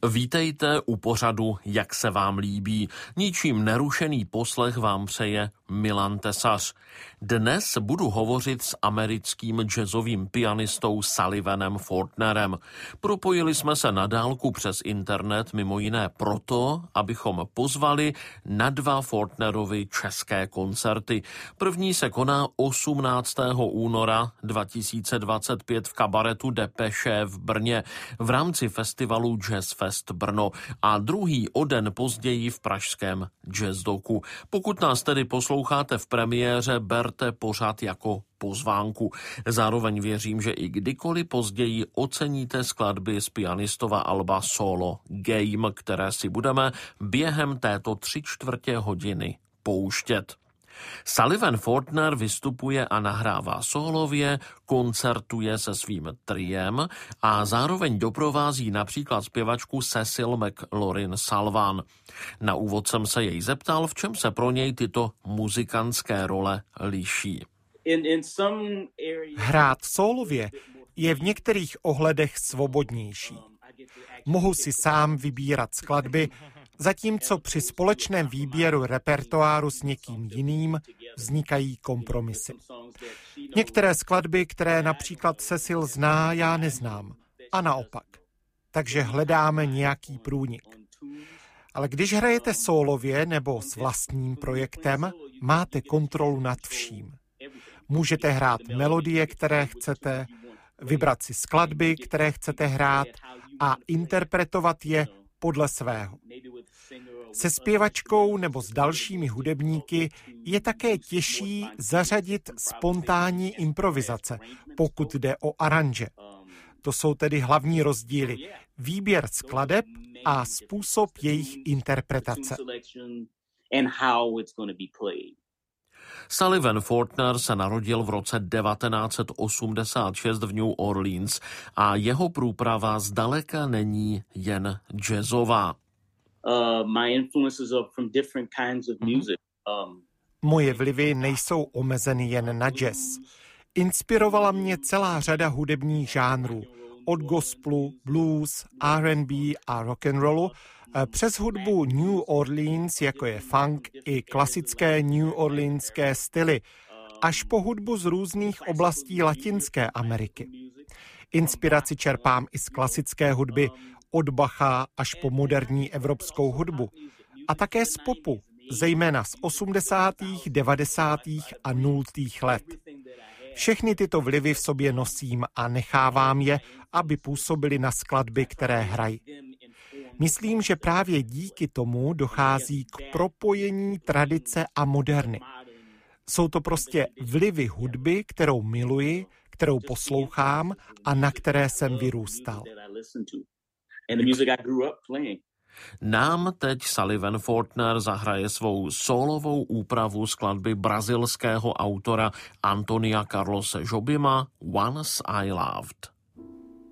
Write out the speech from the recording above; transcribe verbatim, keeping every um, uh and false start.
Vítejte u pořadu Jak se vám líbí. Ničím nerušený poslech vám přeje Milan Tesař. Dnes budu hovořit s americkým jazzovým pianistou Sullivanem Fortnerem. Propojili jsme se na dálku přes internet mimo jiné proto, abychom pozvali na dva Fortnerovy české koncerty. První se koná osmnáctého února dva tisíce dvacet pět v kabaretu Depeche v Brně v rámci festivalu Jazz Fest Brno a druhý o den později v pražském Jazzdoku. Pokud nás tedy posloucháte v premiéře, berte pořad jako pozvánku. Zároveň věřím, že i kdykoliv později oceníte skladby z pianistova alba Solo Game, které si budeme během této tři čtvrtě hodiny pouštět. Sullivan Fortner vystupuje a nahrává sólově, koncertuje se svým triem a zároveň doprovází například zpěvačku Cecil McLaurin Salvan. Na úvod jsem se jej zeptal, v čem se pro něj tyto muzikantské role liší. Hrát sólově je v některých ohledech svobodnější. Mohu si sám vybírat skladby, zatímco při společném výběru repertoáru s někým jiným vznikají kompromisy. Některé skladby, které například Cecil zná, já neznám. A naopak. Takže hledáme nějaký průnik. Ale když hrajete sólově nebo s vlastním projektem, máte kontrolu nad vším. Můžete hrát melodie, které chcete, vybrat si skladby, které chcete hrát a interpretovat je podle svého. Se zpěvačkou nebo s dalšími hudebníky je také těžší zařadit spontánní improvizace, pokud jde o aranže. To jsou tedy hlavní rozdíly. Výběr skladeb a způsob jejich interpretace. Sullivan Fortner se narodil v roce devatenáct set osmdesát šest v New Orleans a jeho průprava zdaleka není jen jazzová. Moje vlivy nejsou omezeny jen na jazz. Inspirovala mě celá řada hudebních žánrů, od gospelu, blues, R and B a rock and rollu, přes hudbu New Orleans, jako je funk, i klasické New Orleanské styly, až po hudbu z různých oblastí Latinské Ameriky. Inspiraci čerpám i z klasické hudby, od Bacha až po moderní evropskou hudbu. A také z popu, zejména z osmdesátých, devadesátých a nultých let. Všechny tyto vlivy v sobě nosím a nechávám je, aby působily na skladby, které hrají. Myslím, že právě díky tomu dochází k propojení tradice a moderny. Jsou to prostě vlivy hudby, kterou miluji, kterou poslouchám a na které jsem vyrůstal. Nám teď Sullivan Fortner zahraje svou sólovou úpravu skladby brazilského autora Antonia Carlose Jobima Once I Loved.